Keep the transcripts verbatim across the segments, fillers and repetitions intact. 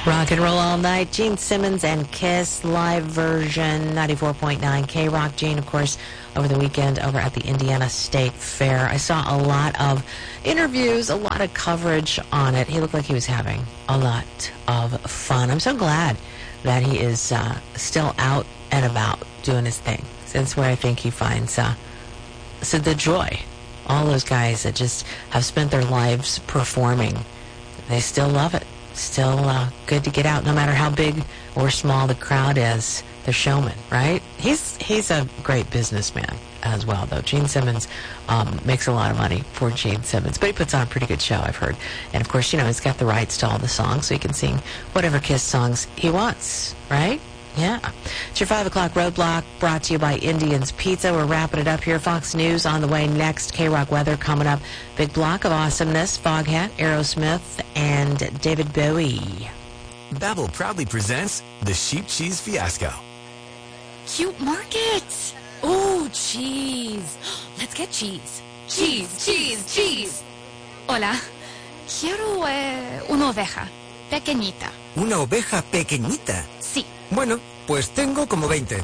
Rock and roll all night. Gene Simmons and Kiss live version, ninety-four point nine K-Rock. Gene, of course, over the weekend over at the Indiana State Fair. I saw a lot of interviews, a lot of coverage on it. He looked like he was having a lot of fun. I'm so glad that he is uh, still out and about doing his thing. That's where I think he finds uh, so the joy. All those guys that just have spent their lives performing, they still love it. Still uh, good to get out, no matter how big or small the crowd is. The showman, right? He's he's a great businessman as well, though. Gene Simmons um, makes a lot of money for Gene Simmons, but he puts on a pretty good show, I've heard. And of course, you know, he's got the rights to all the songs, so he can sing whatever Kiss songs he wants, right? Yeah. It's your five o'clock roadblock brought to you by Indian's Pizza. We're wrapping it up here. Fox News on the way next. K-Rock weather coming up. Big block of awesomeness. Foghat, Aerosmith, and David Bowie. Babbel proudly presents the Sheep Cheese Fiasco. Cute market. Oh, cheese. Let's get cheese. Cheese, cheese, cheese. Hola. Quiero eh, una oveja pequeñita. ¿Una oveja pequeñita? Sí. Bueno, pues tengo como veinte.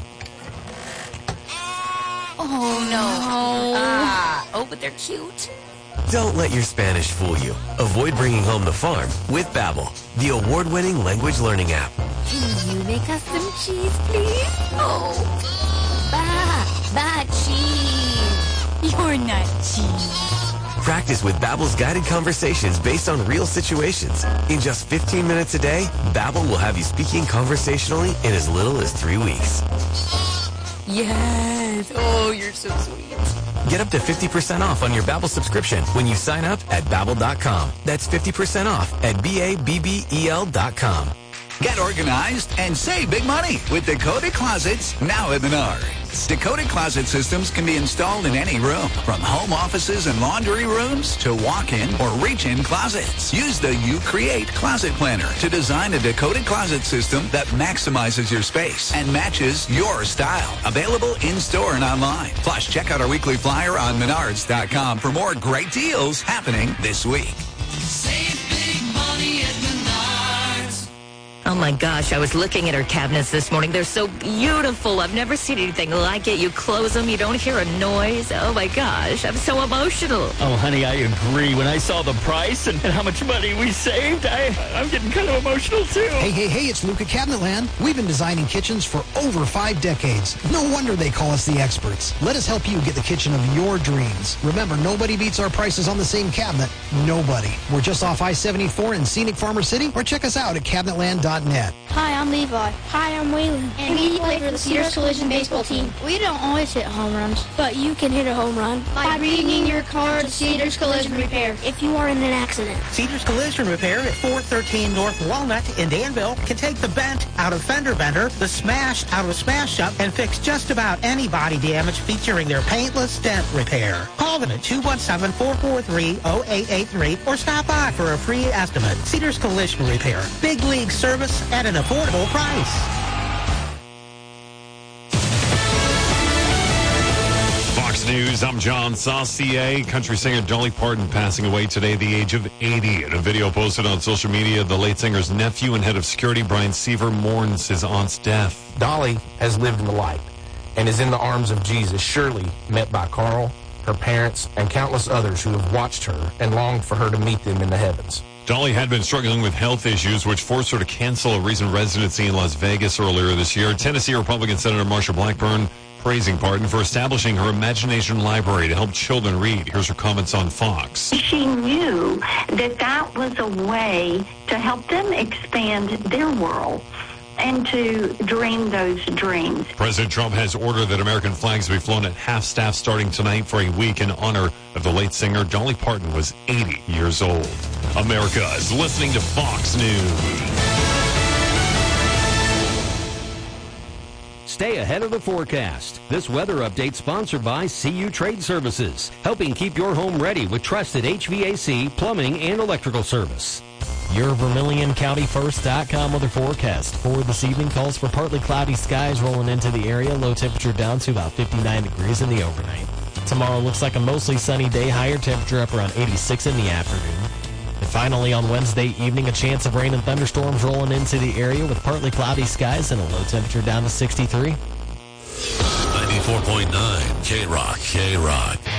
Oh, no. Ah. Oh, but they're cute. Don't let your Spanish fool you. Avoid bringing home the farm with Babbel, the award-winning language learning app. Can you make us some cheese, please? Oh. Bah, bah, cheese. You're not cheese. Practice with Babbel's guided conversations based on real situations. In just fifteen minutes a day, Babbel will have you speaking conversationally in as little as three weeks. Yes. Oh, you're so sweet. Get up to fifty percent off on your Babbel subscription when you sign up at Babbel dot com. That's fifty percent off at B A B B E L dot com. Get organized and save big money with Dakota Closets now at Menards. Dakota Closet systems can be installed in any room, from home offices and laundry rooms to walk-in or reach-in closets. Use the You Create Closet Planner to design a Dakota Closet system that maximizes your space and matches your style. Available in-store and online. Plus, check out our weekly flyer on Menards dot com for more great deals happening this week. Save big money at Menards. Oh my gosh, I was looking at her cabinets this morning. They're so beautiful. I've never seen anything like it. You close them, you don't hear a noise. Oh my gosh, I'm so emotional. Oh, honey, I agree. When I saw the price and, and how much money we saved, I, I'm getting kind of emotional too. Hey, hey, hey, it's Luke at Cabinetland. We've been designing kitchens for over five decades. No wonder they call us the experts. Let us help you get the kitchen of your dreams. Remember, nobody beats our prices on the same cabinet. Nobody. We're just off I seventy-four in scenic Farmer City, or check us out at cabinetland dot net. Hi, I'm Levi. Hi, I'm Waylon. And we play for the Cedars Collision baseball team. We don't always hit home runs, but you can hit a home run by bringing your car to Cedars Collision Repair if you are in an accident. Cedars Collision Repair at four thirteen North Walnut in Danville can take the bent out of fender bender, the smash out of smash up, and fix just about any body damage featuring their paintless dent repair. Call them at two one seven, four four three, zero eight eight three or stop by for a free estimate. Cedars Collision Repair. Big league service at an affordable price. Fox News, I'm John Saucier. Country singer Dolly Parton passing away today at the age of eighty. In a video posted on social media, the late singer's nephew and head of security, Brian Seaver, mourns his aunt's death. Dolly has lived in the light and is in the arms of Jesus, surely met by Carl, her parents, and countless others who have watched her and longed for her to meet them in the heavens. Dolly had been struggling with health issues, which forced her to cancel a recent residency in Las Vegas earlier this year. Tennessee Republican Senator Marsha Blackburn praising Parton for establishing her Imagination Library to help children read. Here's her comments on Fox. She knew that that was a way to help them expand their world and to dream those dreams. President Trump has ordered that American flags be flown at half-staff starting tonight for a week in honor of the late singer. Dolly Parton was eighty years old. America is listening to Fox News. Stay ahead of the forecast. This weather update sponsored by C U Trade Services, helping keep your home ready with trusted H V A C, plumbing, and electrical service. Your Vermilion County First dot com weather forecast for this evening calls for partly cloudy skies rolling into the area. Low temperature down to about fifty-nine degrees in the overnight. Tomorrow looks like a mostly sunny day. Higher temperature up around eighty-six in the afternoon. And finally, on Wednesday evening, a chance of rain and thunderstorms rolling into the area with partly cloudy skies and a low temperature down to sixty-three. ninety-four point nine K-Rock, K-Rock.